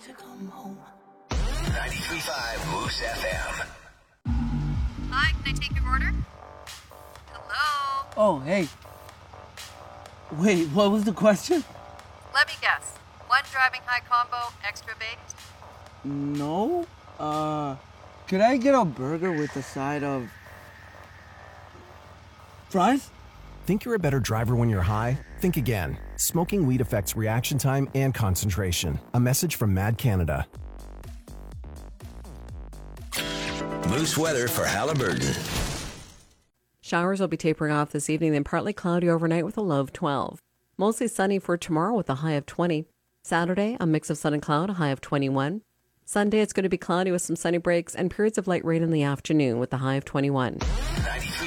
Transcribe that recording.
93.5 Moose FM. Hi, can I take your order? Hello? Oh, hey. Wait, what was the question? Let me guess. One driving high combo, extra baked? No. Could I get a burger with a side of fries? Think you're a better driver when you're high? Think again. Smoking weed affects reaction time and concentration. A message from Mad Canada. Moose weather for Halliburton. Showers will be tapering off this evening, then partly cloudy overnight with a low of 12. Mostly sunny for tomorrow with a high of 20. Saturday, a mix of sun and cloud, a high of 21. Sunday, it's going to be cloudy with some sunny breaks and periods of light rain in the afternoon with a high of 21. 93.5